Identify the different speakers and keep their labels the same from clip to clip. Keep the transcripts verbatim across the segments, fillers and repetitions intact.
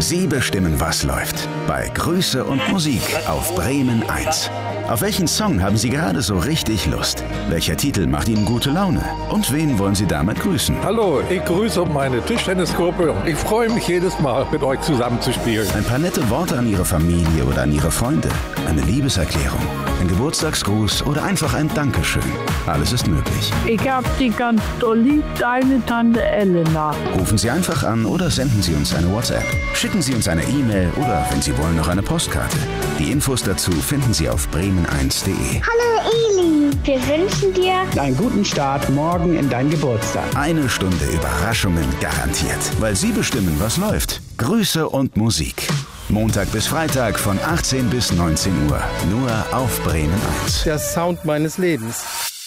Speaker 1: Sie bestimmen, was läuft. Bei Grüße und Musik auf Bremen eins. Auf welchen Song haben Sie gerade so richtig Lust? Welcher Titel macht Ihnen gute Laune? Und wen wollen Sie damit grüßen?
Speaker 2: Hallo, ich grüße meine Tischtennisgruppe. Ich freue mich jedes Mal, mit euch zusammen zu spielen.
Speaker 1: Ein paar nette Worte an Ihre Familie oder an Ihre Freunde. Eine Liebeserklärung, ein Geburtstagsgruß oder einfach ein Dankeschön. Alles ist möglich.
Speaker 3: Ich hab Sie ganz doll lieb, deine Tante Elena.
Speaker 1: Rufen Sie einfach an oder senden Sie uns eine WhatsApp. Schicken Sie uns eine E-Mail oder, wenn Sie wollen, noch eine Postkarte. Die Infos dazu finden Sie auf bremen eins punkt de.
Speaker 4: Hallo Eli, wir wünschen dir
Speaker 5: einen guten Start morgen in dein Geburtstag.
Speaker 1: Eine Stunde Überraschungen garantiert, weil Sie bestimmen, was läuft. Grüße und Musik. Montag bis Freitag von achtzehn bis neunzehn Uhr. Nur auf Bremen eins.
Speaker 6: Der Sound meines Lebens.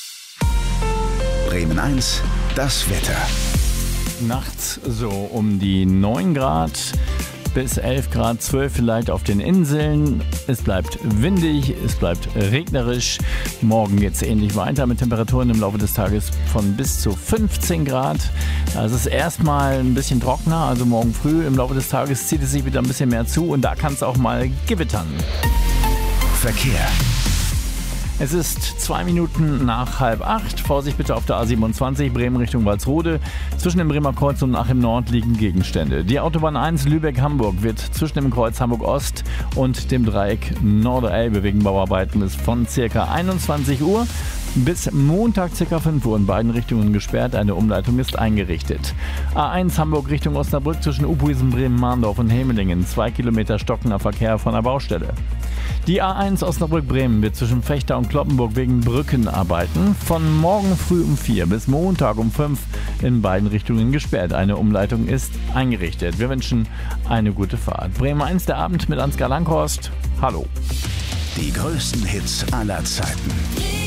Speaker 1: Bremen eins, das Wetter.
Speaker 7: Nachts so um die neun Grad bis elf Grad, zwölf vielleicht auf den Inseln. Es bleibt windig, es bleibt regnerisch. Morgen geht es ähnlich weiter mit Temperaturen im Laufe des Tages von bis zu fünfzehn Grad. Es ist erstmal ein bisschen trockener, also morgen früh im Laufe des Tages zieht es sich wieder ein bisschen mehr zu und da kann es auch mal gewittern.
Speaker 1: Verkehr.
Speaker 7: Es ist zwei Minuten nach halb acht. Vorsicht bitte auf der A siebenundzwanzig, Bremen Richtung Walsrode. Zwischen dem Bremer Kreuz und Achim Nord liegen Gegenstände. Die Autobahn eins Lübeck-Hamburg wird zwischen dem Kreuz Hamburg-Ost und dem Dreieck Norderelbe wegen Bauarbeiten bis von ca. einundzwanzig Uhr bis Montag ca. fünf Uhr in beiden Richtungen gesperrt. Eine Umleitung ist eingerichtet. A eins Hamburg Richtung Osnabrück zwischen Uphuisen, Bremen-Mahndorf und Hemelingen. Zwei Kilometer stockender Verkehr von der Baustelle. Die A eins Osnabrück-Bremen wird zwischen Vechta und Kloppenburg wegen Brückenarbeiten von morgen früh um vier bis Montag um fünf in beiden Richtungen gesperrt. Eine Umleitung ist eingerichtet. Wir wünschen eine gute Fahrt. Bremen eins, der Abend mit Ansgar Langhorst. Hallo.
Speaker 1: Die größten Hits aller Zeiten.